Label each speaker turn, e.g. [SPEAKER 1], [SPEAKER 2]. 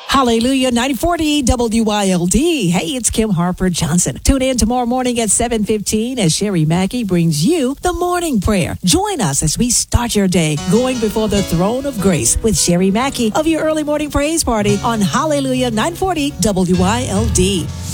[SPEAKER 1] Hallelujah, 940 WILD. Hey, it's Kim Harper Johnson. Tune in tomorrow morning at 7:15 as Sherry Mackey brings you the morning prayer. Join us as we start your day going before the throne of grace with Sherry Mackey of your early morning praise party on Hallelujah, 940 WILD.